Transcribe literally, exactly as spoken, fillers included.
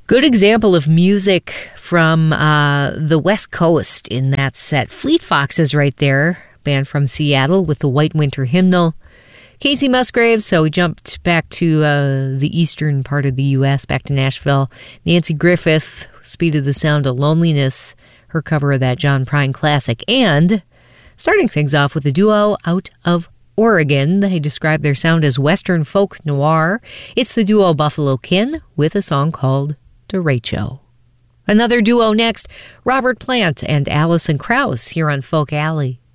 Good example of music from uh, the West Coast in that set. Fleet Foxes right there, band from Seattle with the White Winter Hymnal. Casey Musgraves, so we jumped back to uh, the eastern part of the U S, back to Nashville. Nancy Griffith, Speed of the Sound of Loneliness, her cover of that John Prine classic. And starting things off with a duo out of Oregon. They describe their sound as Western folk noir. It's the duo Buffalo Kin with a song called Derecho. Another duo next, Robert Plant and Alison Krauss here on Folk Alley.